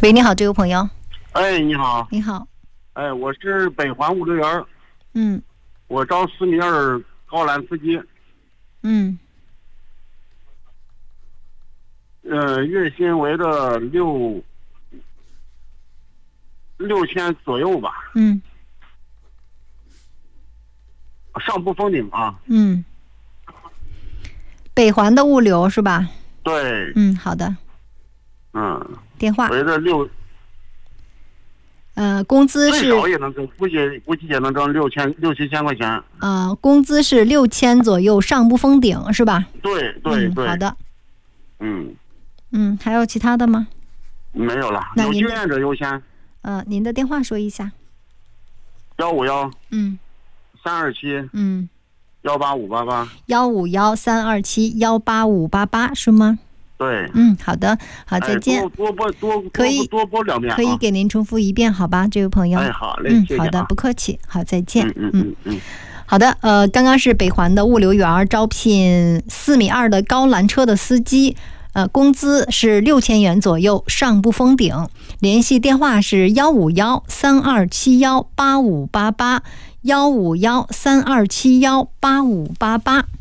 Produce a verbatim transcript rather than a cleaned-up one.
喂，你好，这位朋友。 哎，你好。 你好。 哎，我是北环物流园。 嗯。 我招四米二高缆司机。 嗯。 呃，月薪为的六六千左右吧。 嗯。 上不封顶啊。 嗯。北环的物流是吧？ 对。 嗯，好的。 嗯。 电话。 为的六。 呃，工资是最少也能挣，估计估计也能挣六千六七千块钱。 呃，工资是六千左右，上不封顶是吧？ 对对对、 嗯。好的。 嗯。 嗯，还有其他的吗？ 没有了， 那您有经验者优先。 呃，您的电话说一下。 幺五幺。 嗯。 三二七。 嗯。 幺八五八八。 幺五幺三二七幺八五八八是吗？ 对。 嗯，好的，好，再见。 哎、多多播多可以多播两遍、啊， 可以给您重复一遍，好吧，这位朋友。 哎，好嘞， 嗯， 谢谢、啊、 好的，不客气，好，再见。 嗯嗯嗯嗯。 好的，呃，刚刚是北环的物流园招聘四米二的高缆车的司机，呃，工资是六千元左右，上不封顶。联系电话是幺五幺三二七幺八五八八，幺五幺三二七幺八五八八。